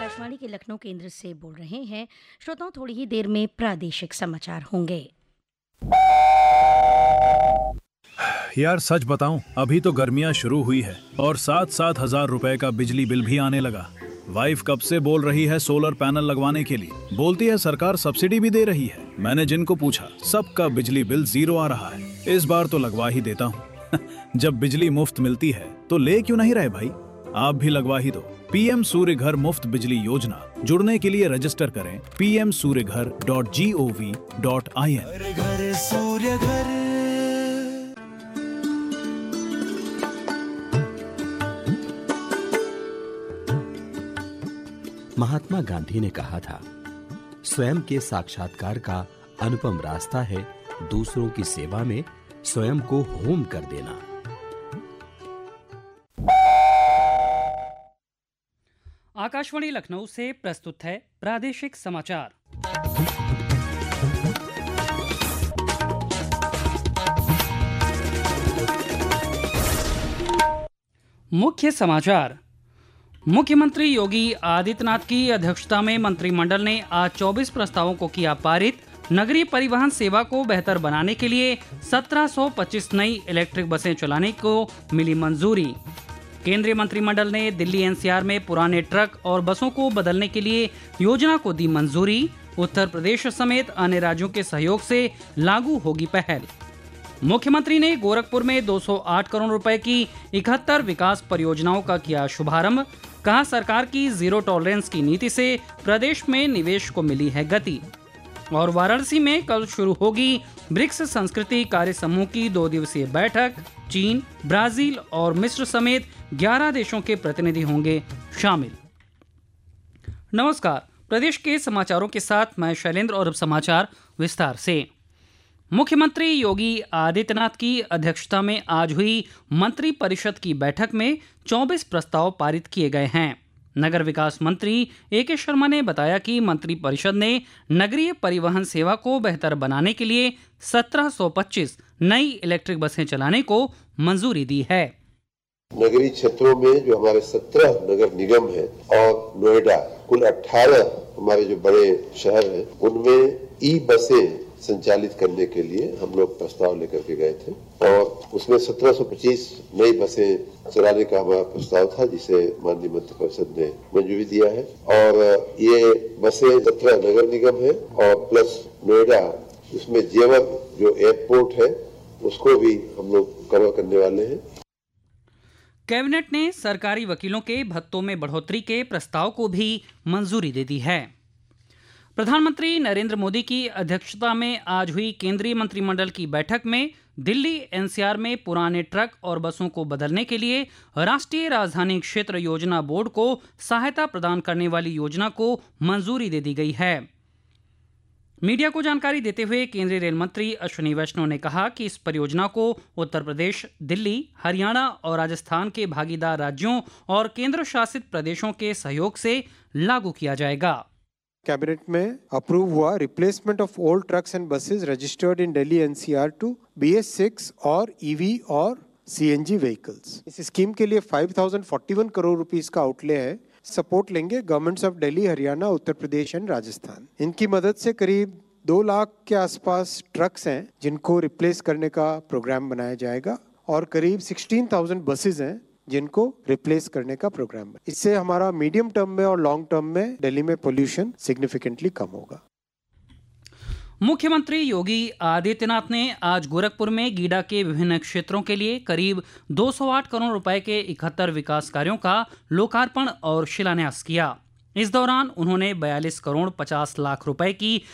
आकाशवाणी के लखनऊ केंद्र से बोल रहे हैं। श्रोताओं, थोड़ी ही देर में प्रादेशिक समाचार होंगे। यार सच बताऊं, अभी तो गर्मियां शुरू हुई है और 7-7 हजार रुपए का बिजली बिल भी आने लगा। वाइफ कब से बोल रही है सोलर पैनल लगवाने के लिए। बोलती है सरकार सब्सिडी भी दे रही है। मैंने जिनको पूछा सबका बिजली बिल 0 आ रहा है। इस बार तो लगवा ही देता हूँ। जब बिजली मुफ्त मिलती है तो ले क्यों नहीं रहे भाई, आप भी लगवा ही दो। पीएम सूर्य घर मुफ्त बिजली योजना, जुड़ने के लिए रजिस्टर करें pmsuryaghar.gov.in। घर सूर्य घर। महात्मा गांधी ने कहा था, स्वयं के साक्षात्कार का अनुपम रास्ता है दूसरों की सेवा में स्वयं को होम कर देना। आकाशवाणी लखनऊ से प्रस्तुत है प्रादेशिक समाचार। मुख्य समाचार। मुख्यमंत्री योगी आदित्यनाथ की अध्यक्षता में मंत्रिमंडल ने आज 24 प्रस्तावों को किया पारित। नगरीय परिवहन सेवा को बेहतर बनाने के लिए 1725 नई इलेक्ट्रिक बसें चलाने को मिली मंजूरी। केंद्रीय मंत्रिमंडल ने दिल्ली एनसीआर में पुराने ट्रक और बसों को बदलने के लिए योजना को दी मंजूरी। उत्तर प्रदेश समेत अन्य राज्यों के सहयोग से लागू होगी पहल। मुख्यमंत्री ने गोरखपुर में 208 करोड़ रुपए की 71 विकास परियोजनाओं का किया शुभारंभ। कहा, सरकार की जीरो टॉलरेंस की नीति से प्रदेश में निवेश को मिली है गति। और वाराणसी में कल शुरू होगी ब्रिक्स संस्कृति कार्य समूह की 2 दिवसीय बैठक। चीन, ब्राजील और मिस्र समेत 11 देशों के प्रतिनिधि होंगे शामिल। नमस्कार, प्रदेश के समाचारों के साथ मैं शैलेंद्र और अब समाचार विस्तार से। मुख्यमंत्री योगी आदित्यनाथ की अध्यक्षता में आज हुई मंत्री परिषद की बैठक में 24 प्रस्ताव पारित किए गए हैं। नगर विकास मंत्री ए.के. शर्मा ने बताया कि मंत्री परिषद ने नगरीय परिवहन सेवा को बेहतर बनाने के लिए 1725 नई इलेक्ट्रिक बसें चलाने को मंजूरी दी है। नगरीय क्षेत्रों में जो हमारे 17 नगर निगम है और नोएडा, कुल 18 हमारे जो बड़े शहर हैं, उनमें ई बसें संचालित करने के लिए हम लोग प्रस्ताव लेकर के गए थे और उसमें 1725 नई बसें चलाने का हमारा प्रस्ताव था, जिसे माननीय मंत्रिपरिषद ने मंजूरी दिया है। और ये बसें 17 नगर निगम है और प्लस नोएडा, उसमें जेवर जो एयरपोर्ट है उसको भी हम लोग कवर करने वाले हैं। कैबिनेट ने सरकारी वकीलों के भत्तों में बढ़ोतरी के प्रस्ताव को भी मंजूरी दे दी है। प्रधानमंत्री नरेंद्र मोदी की अध्यक्षता में आज हुई केंद्रीय मंत्रिमंडल की बैठक में दिल्ली एनसीआर में पुराने ट्रक और बसों को बदलने के लिए राष्ट्रीय राजधानी क्षेत्र योजना बोर्ड को सहायता प्रदान करने वाली योजना को मंजूरी दे दी गई है। मीडिया को जानकारी देते हुए केंद्रीय रेल मंत्री अश्विनी वैष्णव ने कहा कि इस परियोजना को उत्तर प्रदेश, दिल्ली, हरियाणा और राजस्थान के भागीदार राज्यों और केंद्र शासित प्रदेशों के सहयोग से लागू किया जाएगा। कैबिनेट में अप्रूव हुआ replacement of old trucks and buses registered in Delhi NCR to BS6 और EV और CNG व्हीकल्स। इस स्कीम के लिए 5041 करोड़ रुपीस का आउटले है। सपोर्ट लेंगे governments of Delhi, Haryana, Uttar Pradesh and Rajasthan. इनकी मदद से करीब 2 लाख के आसपास ट्रक्स हैं जिनको रिप्लेस करने का प्रोग्राम बनाया जाएगा और करीब 16,000 बसेस हैं जिनको रिप्लेस करने का प्रोग्राम है। इससे हमारा मीडियम टर्म में और लॉन्ग टर्म में दिल्ली में पोल्यूशन सिग्निफिकेंटली कम होगा। मुख्यमंत्री योगी आदित्यनाथ ने आज गोरखपुर में गीडा के विभिन्न क्षेत्रों के लिए करीब 208 करोड़ रुपए के 71 विकास कार्यों का लोकार्पण और शिलान्यास किया। इस दौरान उन्होंने 42 करोड़ 50 लाख रुपए की